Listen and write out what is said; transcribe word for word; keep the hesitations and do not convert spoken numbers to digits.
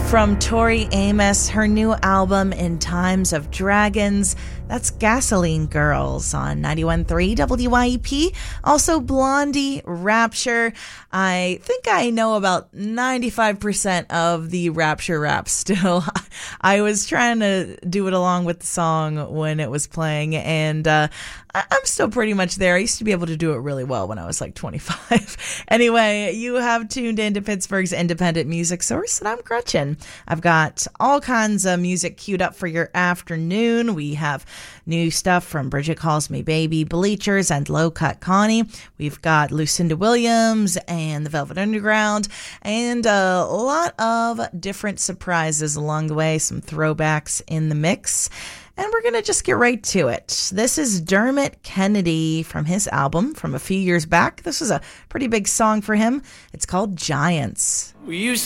From Tori Amos, her new album, In Times of Dragons. That's Gasoline Girls on ninety-one point three W Y E P. Also Blondie, Rapture. I think I know about ninety-five percent of the Rapture rap still. I was trying to do it along with the song when it was playing, and uh, I'm still pretty much there. I used to be able to do it really well when I was like twenty-five. Anyway, you have tuned into Pittsburgh's independent music source, and I'm Gretchen. I've got all kinds of music queued up for your afternoon. We have new stuff from Bridget Calls Me Baby, Bleachers, and Low Cut Connie. We've got Lucinda Williams and the Velvet Underground, and a lot of different surprises along the way, some throwbacks in the mix. And we're going to just get right to it. This is Dermot Kennedy from his album from a few years back. This was a pretty big song for him. It's called Giants. We used